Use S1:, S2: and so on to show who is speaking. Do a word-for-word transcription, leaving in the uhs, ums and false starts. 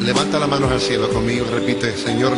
S1: Levanta las manos al cielo conmigo y repite: Señor,